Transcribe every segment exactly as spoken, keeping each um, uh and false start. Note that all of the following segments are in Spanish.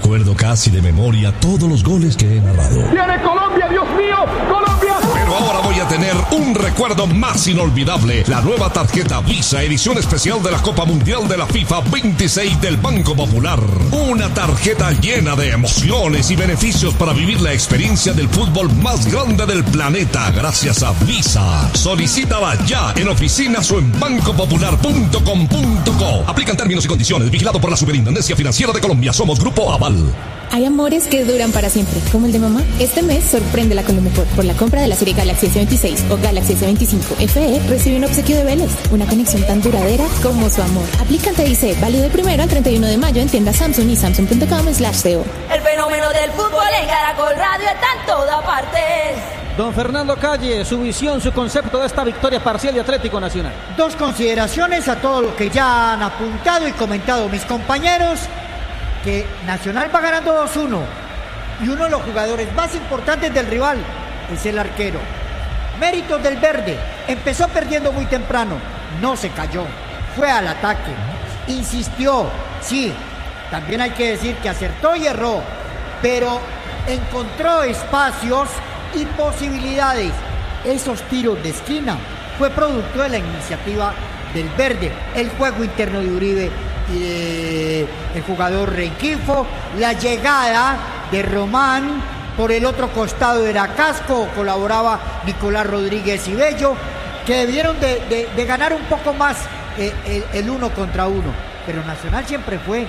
recuerdo casi de memoria todos los goles que he narrado. ¡Viene Colombia, Dios mío! ¡Colombia! Pero ahora voy a tener un recuerdo más inolvidable. La nueva tarjeta Visa, edición especial de la Copa Mundial de la FIFA veintiséis del Banco Popular. Una tarjeta llena de emociones y beneficios para vivir la experiencia del fútbol más grande del planeta gracias a Visa. Solicítala ya en oficinas o en banco popular punto com punto co. Aplican términos y condiciones. Vigilado por la Superintendencia Financiera de Colombia. Somos Grupo Aval. Hay amores que duran para siempre, como el de mamá. Este mes sorpréndela con lo mejor. Por la compra de la serie Galaxy S veintiséis o Galaxy S veinticinco F E, recibe un obsequio de Vélez. Una conexión tan duradera como su amor. Aplican T I C, válido del primero al treinta y uno de mayo en tiendas Samsung y samsung punto com slash co. El fenómeno del fútbol en Caracol Radio está en todas partes. Don Fernando Calle, su visión, su concepto de esta victoria parcial de Atlético Nacional. Dos consideraciones a todo lo que ya han apuntado y comentado mis compañeros, que Nacional va ganando dos uno y uno de los jugadores más importantes del rival es el arquero. Méritos del verde, empezó perdiendo muy temprano, no se cayó, fue al ataque, insistió, sí, también hay que decir que acertó y erró, pero encontró espacios y posibilidades. Esos tiros de esquina fue producto de la iniciativa del verde, el juego interno de Uribe y de el jugador Rengifo, la llegada de Román, por el otro costado era Casco, colaboraba Nicolás Rodríguez y Bello, que debieron de, de, de ganar un poco más eh, el, el uno contra uno, pero Nacional siempre fue,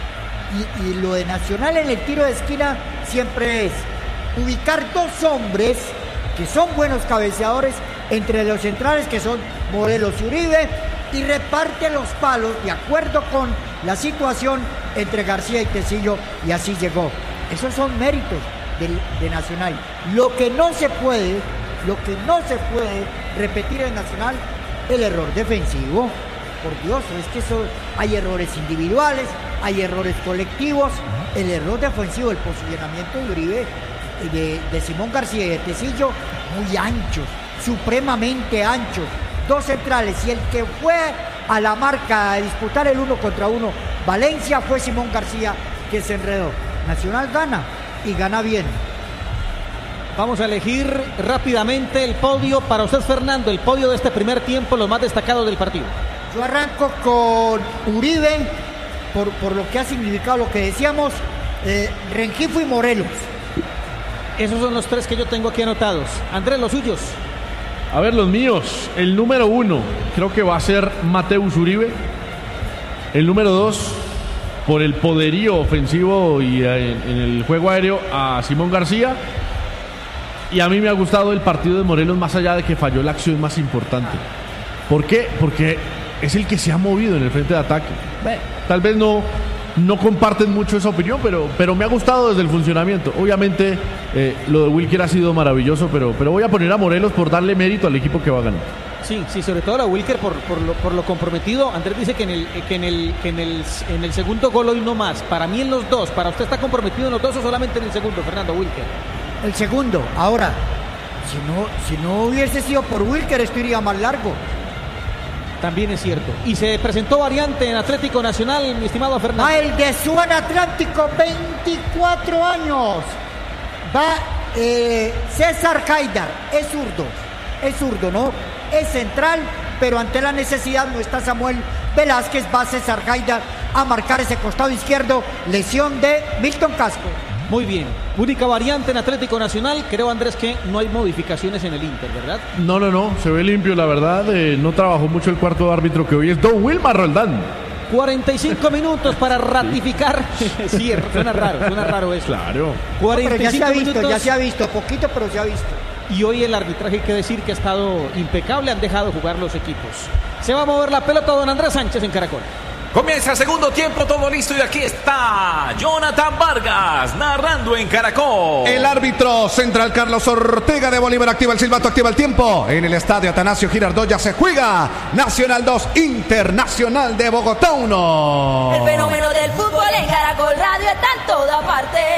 y, y lo de Nacional en el tiro de esquina siempre es ubicar dos hombres que son buenos cabeceadores entre los centrales, que son Morelos y Uribe, y reparte los palos de acuerdo con la situación entre García y Tecillo, y así llegó. Esos son méritos de, de Nacional. Lo que no se puede, lo que no se puede repetir en Nacional, el error defensivo. Por Dios, es que eso, hay errores individuales, hay errores colectivos. El error defensivo, el posicionamiento de Uribe, de, de Simón García y de Tecillo, muy anchos, supremamente anchos. Dos centrales, y el que fue a la marca a disputar el uno contra uno, Valencia, fue Simón García, que se enredó. Nacional gana, y gana bien. Vamos a elegir rápidamente el podio para usted, Fernando, el podio de este primer tiempo, lo más destacado del partido. Yo arranco con Uribe, por, por lo que ha significado lo que decíamos, eh, Rengifo y Morelos. Esos son los tres que yo tengo aquí anotados. Andrés, los suyos. A ver, los míos. El número uno, creo que va a ser Mateus Uribe. El número dos, por el poderío ofensivo y en, en el juego aéreo, a Simón García. Y a mí me ha gustado el partido de Morelos, más allá de que falló la acción más importante. ¿Por qué? Porque es el que se ha movido en el frente de ataque. Tal vez no, no comparten mucho esa opinión, pero, pero me ha gustado desde el funcionamiento. Obviamente eh, lo de Wilker ha sido maravilloso, pero, pero voy a poner a Morelos por darle mérito al equipo que va a ganar. Sí, sí, sobre todo a Wilker por, por, lo, por lo comprometido. Andrés dice que en el que en el que en el en el segundo gol hoy no más. Para mí en los dos. ¿Para usted está comprometido en los dos o solamente en el segundo, Fernando Wilker? El segundo. Ahora, si no si no hubiese sido por Wilker, esto iría más largo. También es cierto. Y se presentó variante en Atlético Nacional, mi estimado Fernando. Va el de Suan Atlántico, veinticuatro años. Va eh, César Haidar, es zurdo. Es zurdo, ¿no? Es central, pero ante la necesidad no está Samuel Velázquez, va César Haidar a marcar ese costado izquierdo, lesión de Milton Casco. Muy bien, única variante en Atlético Nacional, creo, Andrés, que no hay modificaciones en el Inter, ¿verdad? No, no, no, se ve limpio, la verdad, eh, no trabajó mucho el cuarto árbitro, que hoy es Don Wilmar Roldán. cuarenta y cinco minutos para ratificar. Sí, suena raro, suena raro eso. Claro. cuarenta y cinco no, pero ya se ha visto, minutos. ya se ha visto, poquito, pero se ha visto. Y hoy el arbitraje, hay que decir que ha estado impecable, han dejado jugar los equipos. Se va a mover la pelota don Andrés Sánchez en Caracol. Comienza el segundo tiempo, todo listo, y aquí está Jonathan Vargas narrando en Caracol. El árbitro central Carlos Ortega de Bolívar activa el silbato, activa el tiempo. En el estadio Atanasio Girardot ya se juega Nacional dos, Internacional de Bogotá uno. El fenómeno del fútbol en Caracol Radio está en todas partes.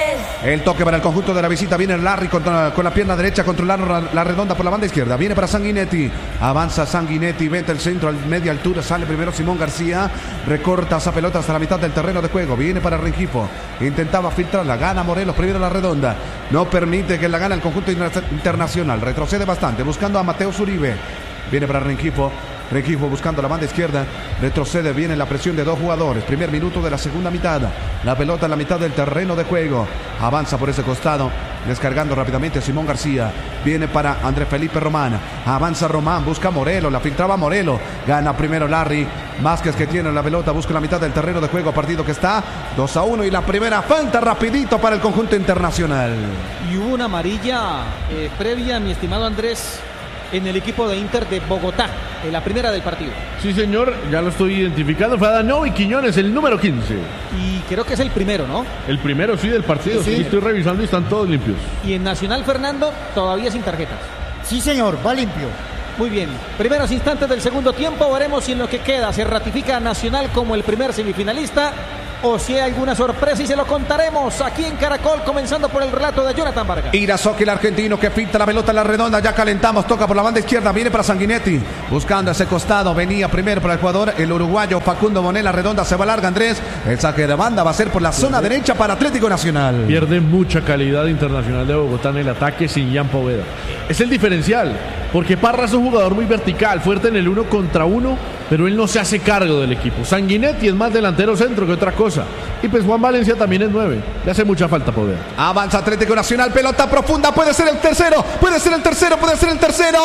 El toque para el conjunto de la visita. Viene Larry con, con la pierna derecha, controlando la, la redonda por la banda izquierda. Viene para Sanguinetti. Avanza Sanguinetti, vete el centro a media altura. Sale primero Simón García. Recorta esa pelota hasta la mitad del terreno de juego. Viene para Rengifo. Intentaba filtrarla. Gana Morelos primero la redonda. No permite que la gane el conjunto internacional. Retrocede bastante. Buscando a Mateo Uribe. Viene para Rengifo. Rengifo buscando la banda izquierda. Retrocede, viene la presión de dos jugadores. Primer minuto de la segunda mitad. La pelota en la mitad del terreno de juego. Avanza por ese costado. Descargando rápidamente Simón García. Viene para Andrés Felipe Román. Avanza Román, busca Morelos. La filtraba Morelos. Gana primero Larry. Vázquez, que tiene la pelota, busca la mitad del terreno de juego. Partido que está dos a uno. Y la primera falta rapidito para el conjunto internacional. Y hubo una amarilla eh, previa, mi estimado Andrés, en el equipo de Inter de Bogotá, en la primera del partido. Sí, señor, ya lo estoy identificando. Fue Adanovi Quiñones, el número quince. Y creo que es el primero, ¿no? El primero, sí, del partido. Sí, sí, estoy revisando y están todos limpios. Y en Nacional, Fernando, todavía sin tarjetas. Sí, señor, va limpio. Muy bien, primeros instantes del segundo tiempo. Veremos si en lo que queda se ratifica Nacional como el primer semifinalista o si hay alguna sorpresa, y se lo contaremos aquí en Caracol, comenzando por el relato de Jonathan Vargas. Irazoki, el argentino, que pinta la pelota en la redonda. Ya calentamos, toca por la banda izquierda. Viene para Sanguinetti, buscando ese costado. Venía primero para el jugador, el uruguayo Facundo Bonet. La redonda se va larga, Andrés. El saque de banda va a ser por la zona derecha para Atlético Nacional. Pierde mucha calidad Internacional de Bogotá en el ataque sin Jan Poveda. Es el diferencial, porque Parra es un jugador muy vertical, fuerte en el uno contra uno, pero él no se hace cargo del equipo. Sanguinetti es más delantero centro que otra cosa. Y pues Juan Valencia también es nueve. Le hace mucha falta Poveda. Avanza Atlético Nacional, pelota profunda. Puede ser el tercero, puede ser el tercero, puede ser el tercero.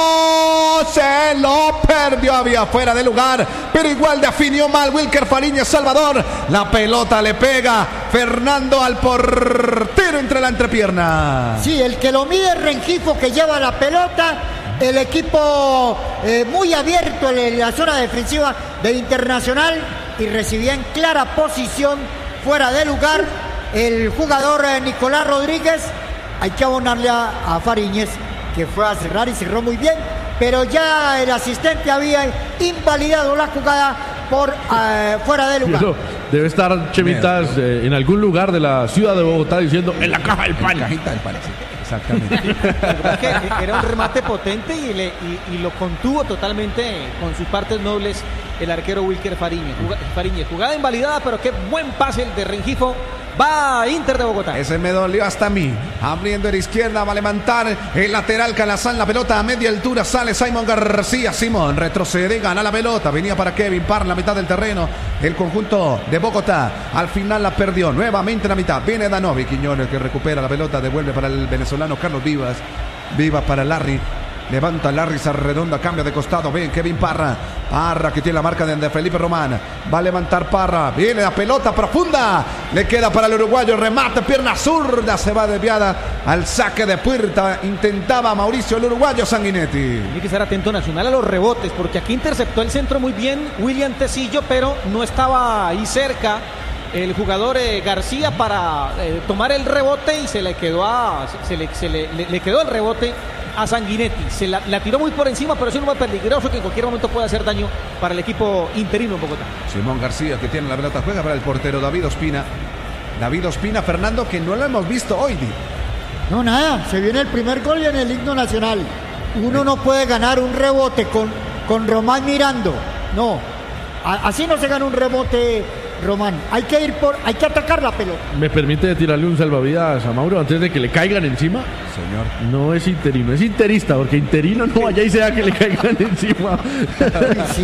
Se lo perdió, había fuera de lugar, pero igual definió mal Wilker Fariñez Salvador. La pelota le pega Fernando al portero entre la entrepierna. Sí, el que lo mide es Rengifo, que lleva la pelota. El equipo eh, muy abierto en la zona defensiva de Internacional y recibía en clara posición fuera de lugar el jugador eh, Nicolás Rodríguez. Hay que abonarle a, a Fariñez, que fue a cerrar y cerró muy bien, pero ya el asistente había invalidado la jugada por eh, fuera de lugar. Eso debe estar Chemitas eh, en algún lugar de la ciudad de Bogotá diciendo en la caja del pan. En la cajita del pan, sí. Exactamente. Es que era un remate potente y, le, y, y lo contuvo totalmente con sus partes nobles el arquero Wilker Fariñez. Fariñez. Jugada invalidada, pero qué buen pase el de Rengifo. Va a Inter de Bogotá. Ese me dolió hasta a mí. Abriendo a la izquierda, va a levantar el lateral Calazán. La pelota a media altura. Sale Simón García. Simón retrocede, gana la pelota. Venía para Kevin Parra en la mitad del terreno. El conjunto de Bogotá al final la perdió. Nuevamente en la mitad. Viene Danovi Quiñones, que recupera la pelota. Devuelve para el venezolano Carlos Vivas. Vivas para Larry. Levanta Larry, se redonda, cambia de costado. Ven Kevin Parra. Parra, que tiene la marca de Felipe Román. Va a levantar Parra. Viene la pelota profunda. Le queda para el uruguayo. Remate, pierna zurda. Se va desviada al saque de puerta. Intentaba Mauricio, el uruguayo Sanguinetti. Tiene que estar atento Nacional a los rebotes, porque aquí interceptó el centro muy bien William Tecillo, pero no estaba ahí cerca el jugador eh, García para eh, tomar el rebote, y se le quedó a, se le, se le, le, le quedó el rebote a Sanguinetti. Se la, la tiró muy por encima, pero es un muy peligroso que en cualquier momento puede hacer daño para el equipo interino en Bogotá. Simón García, que tiene la pelota, juega para el portero David Ospina. David Ospina, Fernando, que no lo hemos visto hoy. No, nada, se viene el primer gol y en el himno nacional. Uno no puede ganar un rebote con, con Román mirando. No, a, así no se gana un rebote, Román. Hay que ir por, hay que atacar la pelota. ¿Me permite tirarle un salvavidas a Mauro antes de que le caigan encima? Señor. No es interino, es interista, porque interino no vaya y sea que le caigan encima. Sí.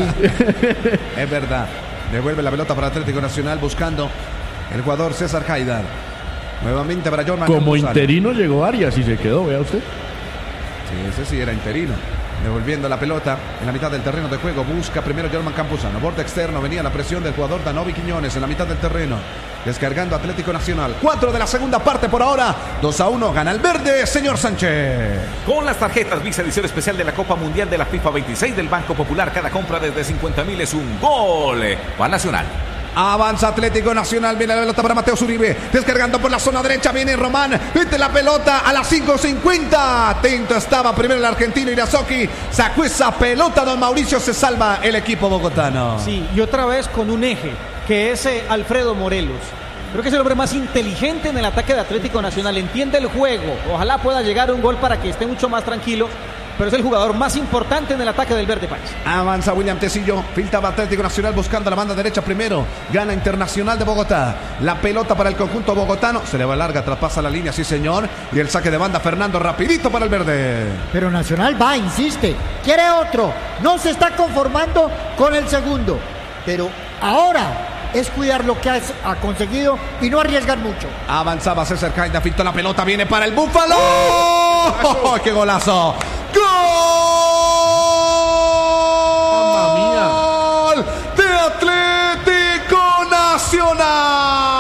Es verdad. Devuelve la pelota para Atlético Nacional buscando el jugador César Haidar. Nuevamente para Jorman. Como Campuzano. interino llegó Arias y se quedó, vea usted. Sí, ese sí era interino. Devolviendo la pelota en la mitad del terreno de juego. Busca primero Jorman Campuzano. Borde externo. Venía la presión del jugador Danovi Quiñones en la mitad del terreno. Descargando Atlético Nacional. Cuatro de la segunda parte por ahora. dos a uno. Gana el verde, señor Sánchez. Con las tarjetas Visa edición especial de la Copa Mundial de la FIFA veintiséis del Banco Popular. Cada compra desde cincuenta mil es un gol. Va Nacional. Avanza Atlético Nacional, viene la pelota para Mateo Uribe, descargando por la zona derecha, viene Román, mete la pelota a las cinco cincuenta, atento estaba primero el argentino Irazoki, sacó esa pelota, don Mauricio, se salva el equipo bogotano. Sí, y otra vez con un eje, que es eh, Alfredo Morelos. Creo que es el hombre más inteligente en el ataque de Atlético Nacional, entiende el juego, ojalá pueda llegar un gol para que esté mucho más tranquilo, pero es el jugador más importante en el ataque del Verde País. Avanza William Tecillo, filtraba Atlético Nacional buscando la banda derecha primero, gana Internacional de Bogotá, la pelota para el conjunto bogotano, se le va larga, traspasa la línea, sí señor, y el saque de banda Fernando rapidito para el verde. Pero Nacional va, insiste, quiere otro, no se está conformando con el segundo, pero ahora es cuidar lo que ha, ha conseguido y no arriesgar mucho. Avanzaba César Caida, filtró la pelota, viene para el Búfalo. ¡Oh, qué golazo! ¡Gol!